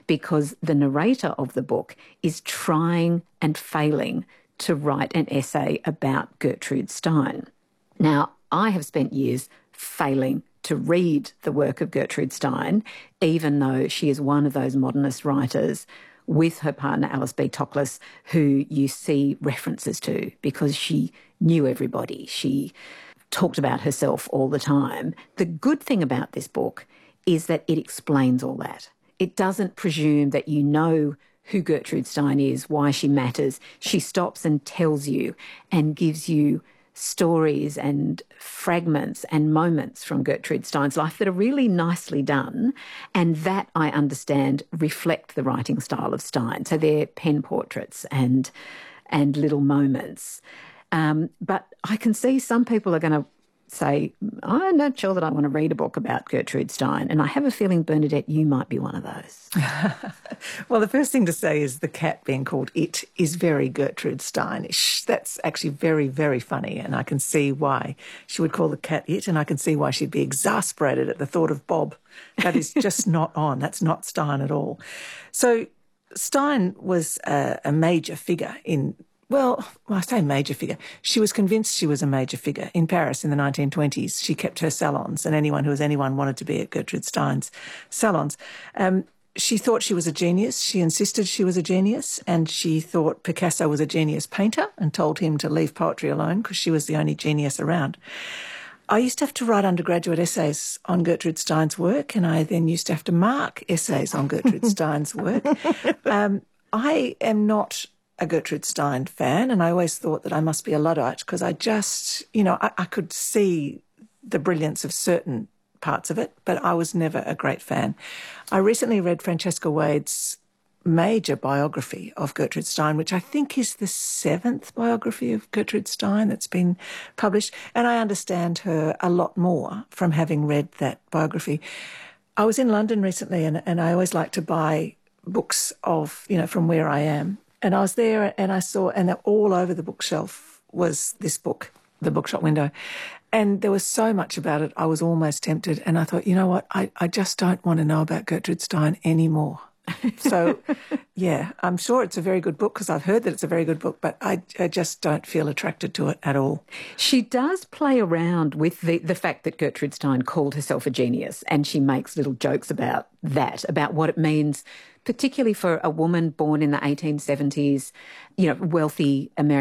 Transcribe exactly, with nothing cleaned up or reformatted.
because the narrator of the book is trying and failing to write an essay about Gertrude Stein. Now, I have spent years failing to read the work of Gertrude Stein, even though she is one of those modernist writers with her partner Alice B. Toklas, who you see references to because she knew everybody. She talked about herself all the time. The good thing about this book is that it explains all that. It doesn't presume that you know who Gertrude Stein is, why she matters. She stops and tells you and gives you stories and fragments and moments from Gertrude Stein's life that are really nicely done, and that, I understand, reflect the writing style of Stein. So they're pen portraits and and little moments. Um, but I can see some people are going to say, I'm not sure that I want to read a book about Gertrude Stein. And I have a feeling, Bernadette, you might be one of those. Well, the first thing to say is the cat being called It is very Gertrude Steinish. That's actually very, very funny, and I can see why she would call the cat It, and I can see why she'd be exasperated at the thought of Bob. That is just not on. That's not Stein at all. So Stein was a, a major figure in Well, well, I say major figure. She was convinced she was a major figure. In Paris in the nineteen twenties, she kept her salons, and anyone who was anyone wanted to be at Gertrude Stein's salons. Um, she thought she was a genius. She insisted she was a genius, and she thought Picasso was a genius painter and told him to leave poetry alone because she was the only genius around. I used to have to write undergraduate essays on Gertrude Stein's work, and I then used to have to mark essays on Gertrude Stein's work. Um, I am not a Gertrude Stein fan, and I always thought that I must be a Luddite because I just, you know, I, I could see the brilliance of certain parts of it, but I was never a great fan. I recently read Francesca Wade's major biography of Gertrude Stein, which I think is the seventh biography of Gertrude Stein that's been published, and I understand her a lot more from having read that biography. I was in London recently, and, and I always like to buy books of, you know, from where I am. And I was there and I saw, and all over the bookshelf was this book, The Bookshop Window. And there was so much about it, I was almost tempted. And I thought, you know what, I, I just don't want to know about Gertrude Stein anymore. So, yeah, I'm sure it's a very good book because I've heard that it's a very good book, but I, I just don't feel attracted to it at all. She does play around with the, the fact that Gertrude Stein called herself a genius, and she makes little jokes about that, about what it means, particularly for a woman born in the eighteen seventies, you know, wealthy American